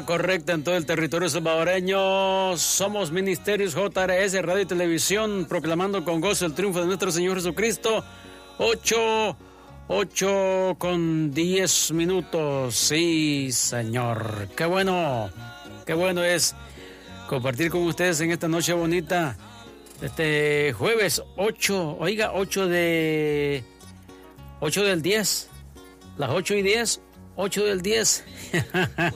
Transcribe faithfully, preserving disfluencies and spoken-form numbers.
hora correcta en todo el territorio salvadoreño. Somos Ministerios J R S, Radio y Televisión, proclamando con gozo el triunfo de nuestro Señor Jesucristo. Ocho, ocho con diez minutos. Sí, Señor. Qué bueno, qué bueno es compartir con ustedes en esta noche bonita. Este jueves ocho, oiga, ocho de... ocho del diez. Las ocho y diez, ocho del diez.